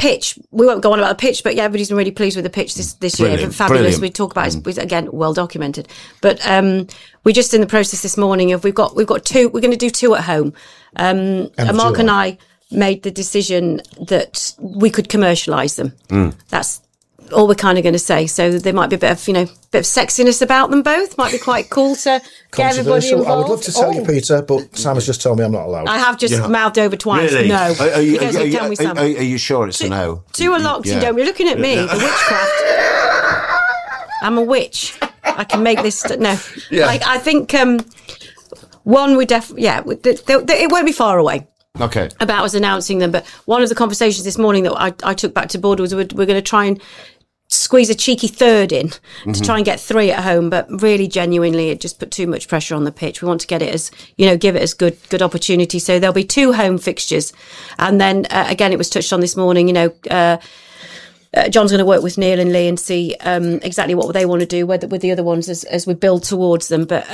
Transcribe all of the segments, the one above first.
pitch, we won't go on about the pitch, but yeah, everybody's been really pleased with the pitch this year. Fabulous. Brilliant. We talk about it, again, well documented. But we're just in the process this morning of we've got two. We're going to do two at home. And Mark and I made the decision that we could commercialise them. That's all we're kind of going to say. So there might be a bit of sexiness about them both. Might be quite cool to get everybody involved. I would love to tell you, Peter, but Sam has just told me I'm not allowed. I have just mouthed over twice. Really? No. Are Sam? you sure it's a no? Two are locked and don't be looking at me. The witchcraft. I'm a witch. I can make this. No. Yeah. I think one we definitely. Yeah, it won't be far away. Okay. About us announcing them, but one of the conversations this morning that I took back to board was we're going to try and squeeze a cheeky third in to try and get three at home, but really genuinely it just put too much pressure on the pitch. We want to get it as, give it as good opportunity. So there'll be two home fixtures. And then again, it was touched on this morning, John's going to work with Neil and Lee and see exactly what they want to do with the other ones as we build towards them. But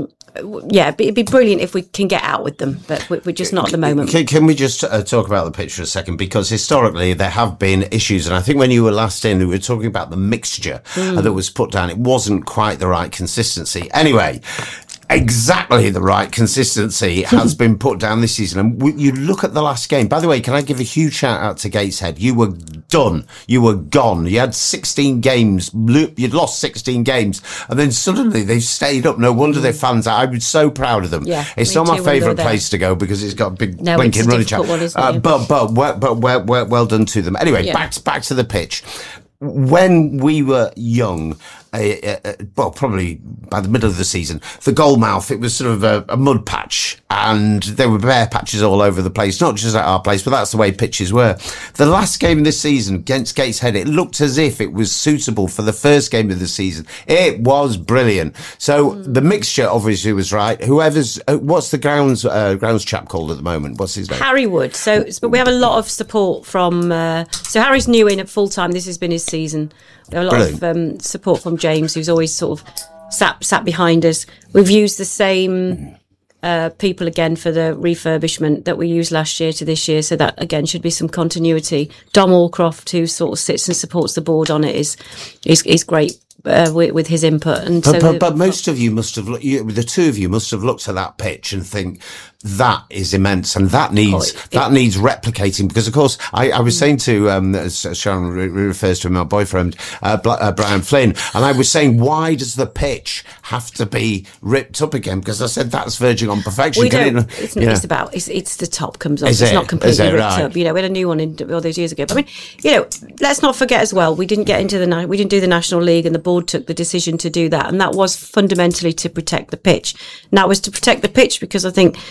it'd be brilliant if we can get out with them, but we're just not at the moment. Can we just talk about the pitch for a second? Because historically there have been issues, and I think when you were last in, we were talking about the mixture that was put down. It wasn't quite the right consistency. Anyway, exactly the right consistency has been put down this season. And you look at the last game. By the way, can I give a huge shout out to Gateshead? You were done. You were gone. You had 16 games. You'd lost 16 games. And then suddenly they've stayed up. No wonder their fans are. I was so proud of them. Yeah, it's not my favourite place to go because it's got a big blinking running chat. But well done to them. Anyway, back to the pitch. When we were young, probably by the middle of the season, the Goalmouth, it was sort of a mud patch, and there were bare patches all over the place, not just at our place, but that's the way pitches were. The last game of this season against Gateshead, it looked as if it was suitable for the first game of the season. It was brilliant. So the mixture obviously was right. What's the grounds chap called at the moment? What's his name? Harry Wood. But we have a lot of support from, so Harry's new in at full time. This has been his season. We have a lot of support from James, who's always sort of sat behind us. We've used the same people again for the refurbishment that we used last year to this year, so that again should be some continuity. Dom Allcroft, who sort of sits and supports the board on it, is great. With his input, and but most of you must have the two of you must have looked at that pitch and think that is immense, and that needs replicating, because of course I was saying to as Sharon refers to my boyfriend Brian Flynn, and I was saying, why does the pitch have to be ripped up again? Because I said that's verging on perfection. It's the top comes off. It's not completely ripped up. We had a new one all those years ago. But I mean, let's not forget as well, we didn't do the National League, and the board took the decision to do that, and that was fundamentally to protect the pitch. And that was to protect the pitch because I think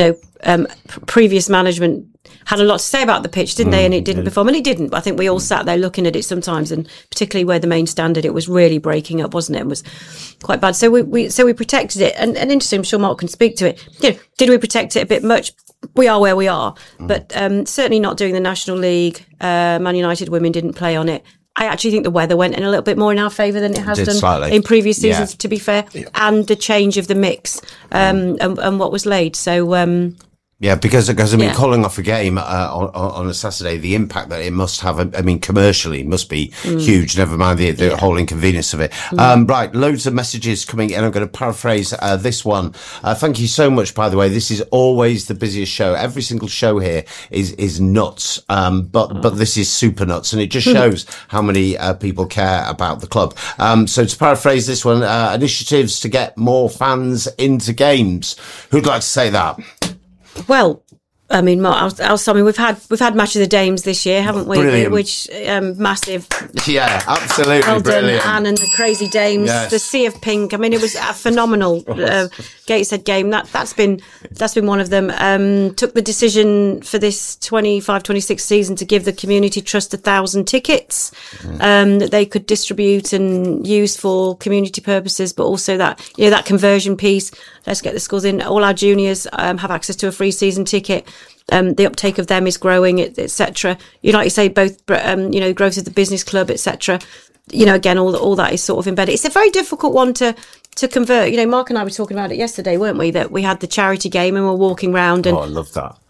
previous management had a lot to say about the pitch, didn't they? And it didn't perform, and it didn't. But I think we all sat there looking at it sometimes, and particularly where the main standard, it was really breaking up, wasn't it? It was quite bad. So we protected it, and interesting. I'm sure Mark can speak to it. Did we protect it a bit much? We are where we are, but certainly not doing the National League. Man United women didn't play on it. I actually think the weather went in a little bit more in our favour than it has done slightly in previous seasons, to be fair, and the change of the mix and what was laid. So, because calling off a game on a Saturday, the impact that it must have, commercially must be huge, never mind the whole inconvenience of it. Right, loads of messages coming in. I'm going to paraphrase this one. Thank you so much, by the way. This is always the busiest show. Every single show here is nuts, but this is super nuts, and it just shows how many people care about the club. So to paraphrase this one, initiatives to get more fans into games. Who'd like to say that? Well, I mean, Mark, we've had Match of the Dames this year, haven't we? Brilliant. Which massive. Yeah, absolutely well brilliant. Done, Anne and the Crazy Dames, the Sea of Pink. I mean, it was a phenomenal Gateshead game. That's been one of them. Took the decision for this 25-26 season to give the Community Trust 1,000 tickets that they could distribute and use for community purposes, but also that conversion piece. Let's get the schools in. All our juniors have access to a free season ticket. The uptake of them is growing, etc. Like you say, both growth of the business club, etc. Again, all that is sort of embedded. It's a very difficult one to convert. Mark and I were talking about it yesterday, weren't we? That we had the charity game and we're walking around, and I love that.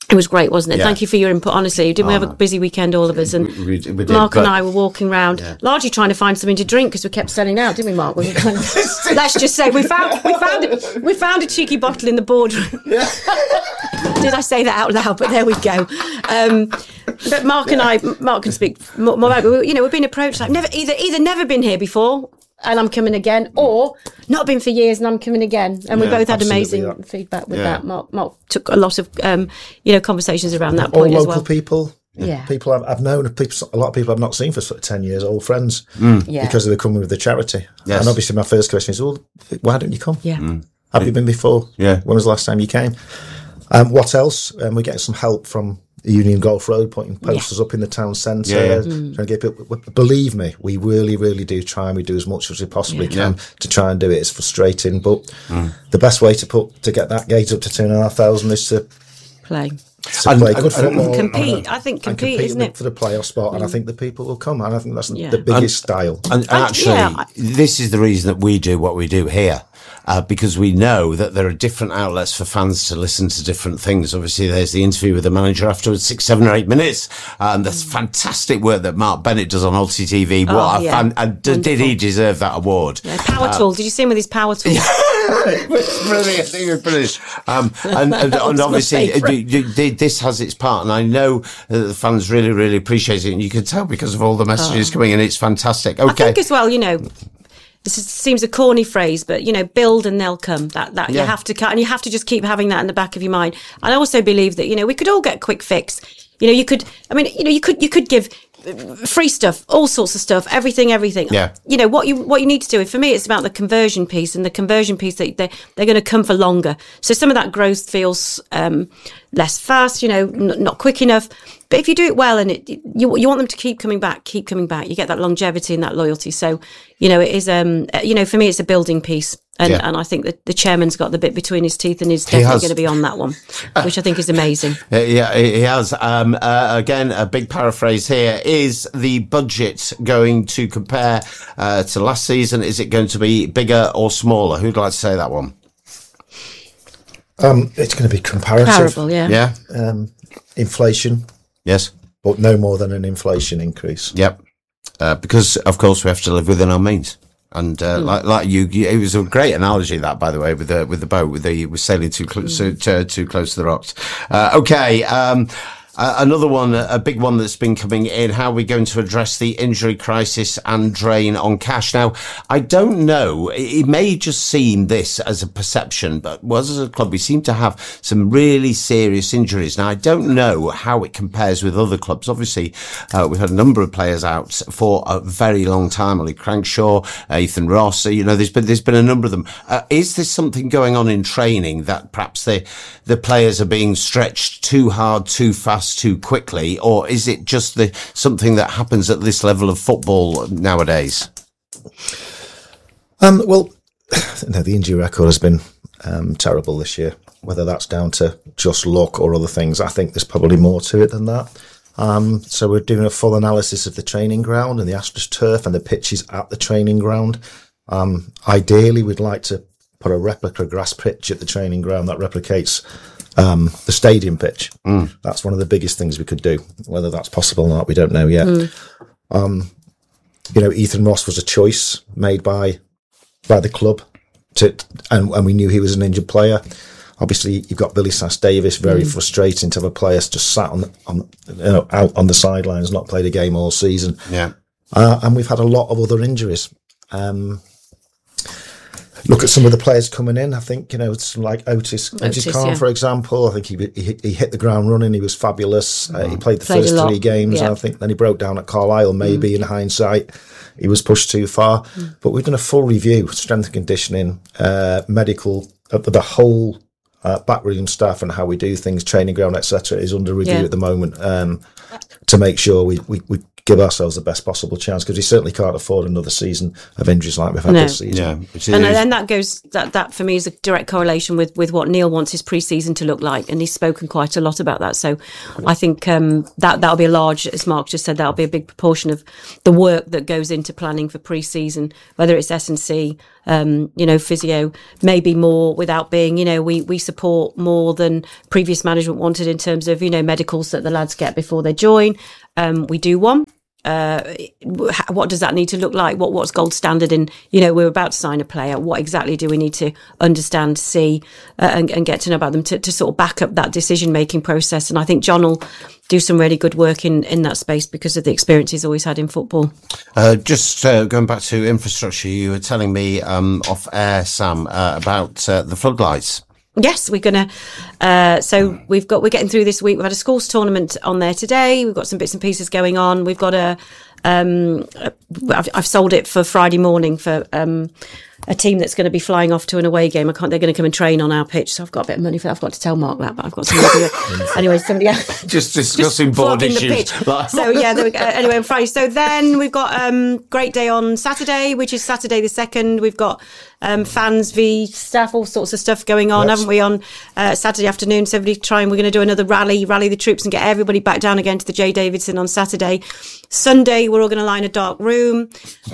It was great, wasn't it? Yeah. Thank you for your input. Honestly, didn't we have a busy weekend, all of us? And we did, Mark and I were walking around, largely trying to find something to drink because we kept selling out, didn't we, Mark? We were kind of, let's just say we found a cheeky bottle in the boardroom. Yeah. Did I say that out loud? But there we go. But Mark can speak more about it. We've been approached like either never been here before and I'm coming again, or not been for years and I'm coming again. And we both had amazing feedback with that. Mark took a lot of conversations around that point as well. All local people. Yeah. People I've known, a lot of people I've not seen for sort of 10 years, old friends, because they were coming with the charity. Yes. And obviously my first question is, well, why don't you come? Yeah. Have you been before? Yeah. When was the last time you came? What else? We're getting some help from Union Golf Road, putting posters up in the town centre. Trying to get people, believe me, we really, really do try, and we do as much as we possibly can to try and do it. It's frustrating, but the best way to get that gate up to 2,500 is to play. Play good football. Compete. I think compete, isn't it? For the playoff spot, and I think the people will come, and I think that's the biggest style. And actually, this is the reason that we do what we do here. Because we know that there are different outlets for fans to listen to different things. Obviously, there's the interview with the manager afterwards, 6, 7 or 8 minutes. And there's fantastic work that Mark Bennett does on Alty TV. Did he deserve that award? Yeah, power tool. Did you see him with his power tool? It was brilliant. It was brilliant. And obviously, this has its part. And I know that the fans really, really appreciate it. And you can tell because of all the messages coming in. It's fantastic. Okay. I think as well, this seems a corny phrase, but build and they'll come. That you have to cut, and you have to just keep having that in the back of your mind. And I also believe that we could all get a quick fix. You could give free stuff, all sorts of stuff, everything. Yeah. What you need to do. For me, it's about the conversion piece, and the conversion piece that they're going to come for longer. So some of that growth feels less fast, not quick enough. But if you do it well, and you want them to keep coming back, you get that longevity and that loyalty. So it is for me, it's a building piece. And I think that the chairman's got the bit between his teeth and is definitely going to be on that one, which I think is amazing. Yeah, he has. Again, a big paraphrase here. Is the budget going to compare to last season? Is it going to be bigger or smaller? Who'd like to say that one? It's going to be comparative. Comparable, yeah. Inflation. Yes. But no more than an inflation increase. Yep. Because, of course, we have to live within our means. And like you, it was a great analogy that, by the way, with the boat, with sailing too close to the rocks. Okay. Another one, a big one that's been coming in, how are we going to address the injury crisis and drain on cash? Now, I don't know, it may just seem this as a perception, but as a club, we seem to have some really serious injuries. Now, I don't know how it compares with other clubs. Obviously, we've had a number of players out for a very long time, Ollie Crankshaw, Ethan Ross, there's been a number of them. Is there something going on in training that perhaps the players are being stretched too hard, too fast, too quickly, or is it just something that happens at this level of football nowadays? The injury record has been terrible this year. Whether that's down to just luck or other things, I think there's probably more to it than that. So we're doing a full analysis of the training ground and the AstroTurf and the pitches at the training ground. Ideally, we'd like to put a replica grass pitch at the training ground that replicates the stadium pitch. That's one of the biggest things we could do. Whether that's possible or not, we don't know yet. Ethan Ross was a choice made by the club, and we knew he was an injured player. Obviously, you've got Billy Sass-Davis. Very frustrating to have a player just sat out on the sidelines, not played a game all season. Yeah, and we've had a lot of other injuries. Look at some of the players coming in. I think, like Otis Khan, for example. I think he hit the ground running. He was fabulous. He played the first 3 games. I think then he broke down at Carlisle. Maybe in hindsight, he was pushed too far. But we've done a full review, strength and conditioning, medical, the whole backroom staff and how we do things, training ground, etc. is under review at the moment to make sure we give ourselves the best possible chance, because we certainly can't afford another season of injuries like we've had this season. Yeah, and then that goes, that for me is a direct correlation with what Neil wants his pre-season to look like, and he's spoken quite a lot about that. So I think that'll be a large, as Mark just said, that'll be a big proportion of the work that goes into planning for pre-season, whether it's S&C, physio, maybe more, without being, we support more than previous management wanted in terms of, medicals that the lads get before they join. We do one. What does that need to look like? What's gold standard in, we're about to sign a player. What exactly do we need to understand, see, and get to know about them to sort of back up that decision-making process? And I think John will do some really good work in that space because of the experience he's always had in football. Just going back to infrastructure, you were telling me off air, Sam, about the floodlights. Yes, we're gonna. So we're getting through this week. We've had a schools tournament on there today. We've got some bits and pieces going on. We've got I've sold it for Friday morning for a team that's going to be flying off to an away game. They're going to come and train on our pitch. So I've got a bit of money for that. I've got to tell Mark that, but I've got somebody. Anyway, somebody else. Just discussing board issues. So yeah, there we go. Anyway, on Friday. So then we've got great day on Saturday, which is Saturday the 2nd. We've got fans v staff, all sorts of stuff going on, haven't we, on Saturday afternoon? So we're going to do another rally the troops and get everybody back down again to the J. Davidson on Saturday. Sunday, we're all going to lie in a dark room.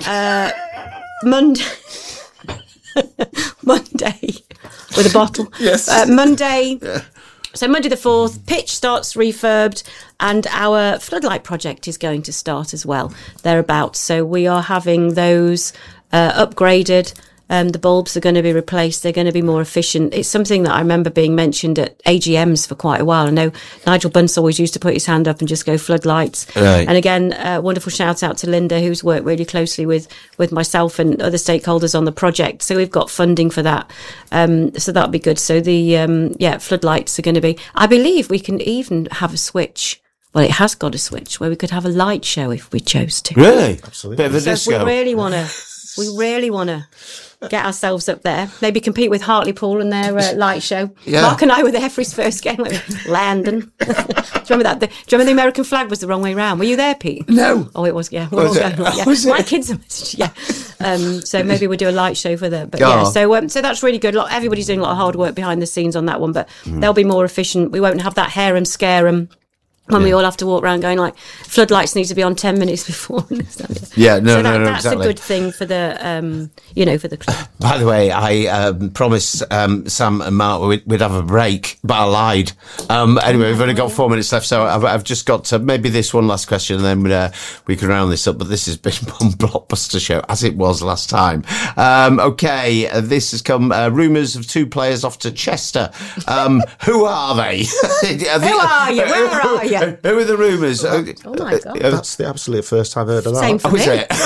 Monday with a bottle. Yes. Monday. Yeah. So Monday the 4th, pitch starts refurbed, and our floodlight project is going to start as well, thereabouts. So we are having those upgraded. The bulbs are going to be replaced. They're going to be more efficient. It's something that I remember being mentioned at AGMs for quite a while. I know Nigel Bunce always used to put his hand up and just go floodlights. Right. And again, wonderful shout out to Linda, who's worked really closely with myself and other stakeholders on the project. So we've got funding for that. So that'll be good. So the floodlights are going to be, I believe we can even have a switch. Well, it has got a switch where we could have a light show if we chose to. Really? Absolutely. Bit of a disco. We really want to get ourselves up there. Maybe compete with Hartlepool and their light show. Yeah. Mark and I were there for his first game. Landon. Do you remember that? Do you remember the American flag was the wrong way round? Were you there, Pete? No. Oh, it was. Yeah. We're all going. Yeah. My kids are. Yeah. So maybe we'll do a light show for them. But yeah. So that's really good. Everybody's doing a lot of hard work behind the scenes on that one. But they'll be more efficient. We won't have that harem scarum. When we all have to walk around going like, floodlights need to be on 10 minutes before. Yeah, no, that's exactly. a good thing for the, for the club. By the way, I promised Sam and Mark we'd have a break, but I lied. Anyway, we've only got 4 minutes left, so I've just got to maybe this one last question, and then we can round this up. But this has been one blockbuster show, as it was last time. Okay, this has come rumours of 2 players off to Chester. Who are they? Who are you? Where are you? Who are the rumours? Oh my God. That's the absolute first I've heard of that. Same for me.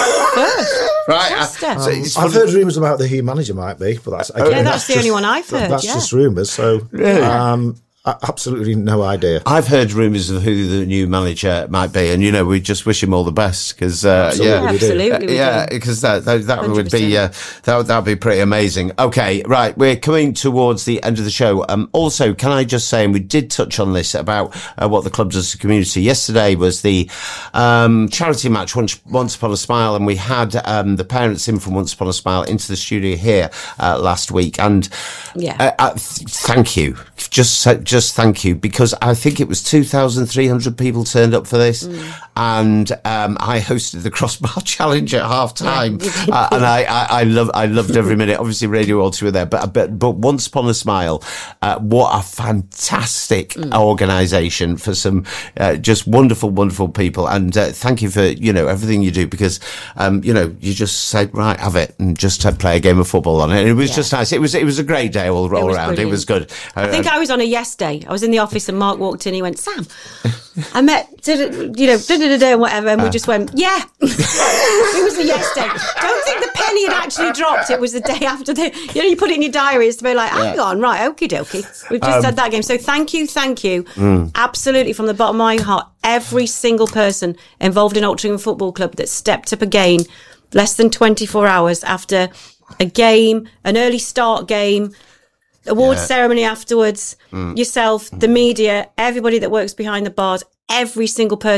Right. I've heard rumours about the who manager might be, but that's the only one I've heard. That's just rumours. So absolutely no idea. I've heard rumours of who the new manager might be, and we just wish him all the best because absolutely, because that would be that would be pretty amazing. Okay, right, we're coming towards the end of the show. Also, can I just say, and we did touch on this about what the club does to the community. Yesterday was the charity match, Once Upon a Smile, and we had the parents in from Once Upon a Smile into the studio here last week, and thank you, just thank you, because I think it was 2,300 people turned up for this, and I hosted the Crossbar Challenge at half time, and I loved every minute. Obviously, Radio Alter were there, but Once Upon a Smile, what a fantastic organisation for some just wonderful people, and thank you for everything you do, because you just said right, have it, and just play a game of football on it, and it was just nice. It was a great day all around. Brilliant. It was good. I think I was on a yes day. I was in the office and Mark walked in. He went, Sam, I met, and whatever. And we just went, yeah. It was a yes day. Don't think the penny had actually dropped. It was the day after you put it in your diaries to be like, hang on, right, okie dokie. We've just had that game. So thank you. Absolutely, from the bottom of my heart, every single person involved in Altrincham Football Club that stepped up again less than 24 hours after a game, an early start game, awards ceremony afterwards, yourself, the media, everybody that works behind the bars, every single person,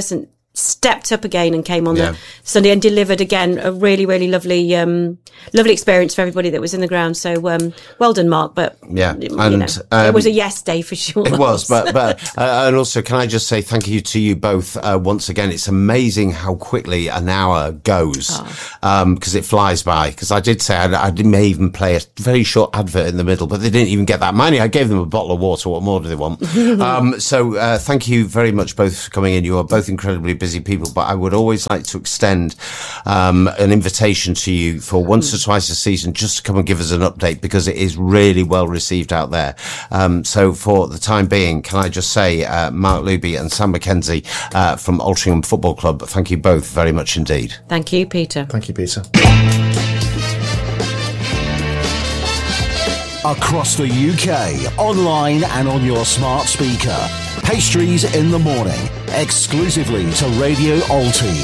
stepped up again and came on the Sunday and delivered again a really, really lovely experience for everybody that was in the ground. So well done, Mark. But it was a yes day for sure. It was, but and also, can I just say thank you to you both once again. It's amazing how quickly an hour goes because it flies by. Because I did say I may even play a very short advert in the middle, but they didn't even get that money. I gave them a bottle of water. What more do they want? So thank you very much both for coming in. You are both incredibly busy people, but I would always like to extend an invitation to you for once or twice a season just to come and give us an update, because it is really well received out there. So for the time being, can I just say Mark Luby and Sam McKenzie from Altrincham Football Club, thank you both very much indeed. Thank you, Peter. Thank you, Peter. Across the UK, online and on your smart speaker. Pastries in the morning, exclusively to Radio Alti.